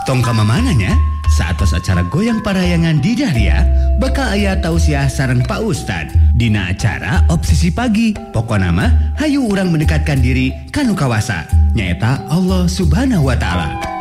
Tong kamamananya saat acara goyang parayangan di Dahlia bakal aya tausiah sareng Pak Ustad dina acara Obsesi Pagi. Pokona mah hayu urang mendekatkan diri kanu kawasa nyaeta Allah Subhanahu wa Ta'ala.